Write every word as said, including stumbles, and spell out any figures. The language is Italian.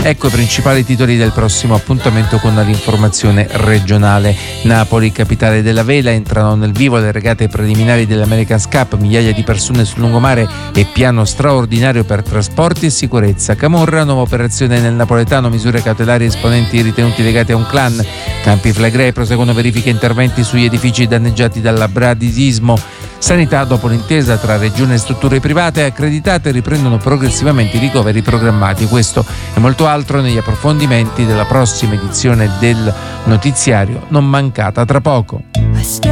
Ecco i principali titoli del prossimo appuntamento con l'informazione regionale. Napoli, capitale della vela, entrano nel vivo le regate preliminari dell'America's Cup, migliaia di persone sul lungomare e piano straordinario per trasporti e sicurezza. Camorra, nuova operazione nel napoletano, misure cautelari esponenti ritenuti legati a un clan. Campi Flegrei, proseguono verifiche e interventi sugli edifici danneggiati dal bradisismo. Sanità, dopo l'intesa tra regione e strutture private accreditate, riprendono progressivamente i ricoveri programmati. Questo e molto altro negli approfondimenti della prossima edizione del notiziario, non mancata tra poco.